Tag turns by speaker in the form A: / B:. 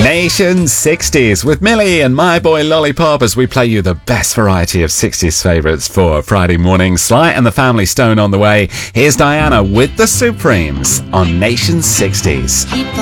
A: Nation 60s with Millie and My Boy Lollipop as we play you the best variety of 60s favourites for Friday morning. Sly and the Family Stone on the way. Here's Diana with the Supremes on Nation 60s.